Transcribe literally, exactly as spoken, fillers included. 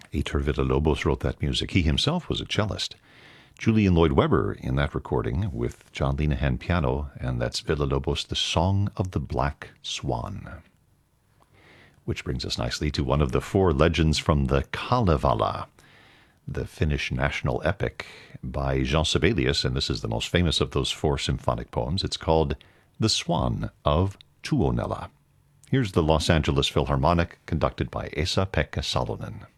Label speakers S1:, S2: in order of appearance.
S1: Heitor Villa-Lobos wrote that music. He himself was a cellist. Julian Lloyd Webber in that recording with John Linehan piano, and that's Villa-Lobos, The Song of the Black Swan. Which brings us nicely to one of the four legends from the Kalevala, the Finnish national epic by Jean Sibelius, and this is the most famous of those four symphonic poems. It's called The Swan of Tuonela. Here's the Los Angeles Philharmonic, conducted by Esa-Pekka Salonen.